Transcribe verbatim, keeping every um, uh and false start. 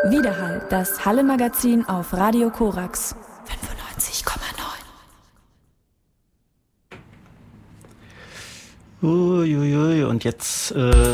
Widerhall, das Halle-Magazin auf Radio Korax fünfundneunzig Komma neun. Uiuiui, und jetzt äh,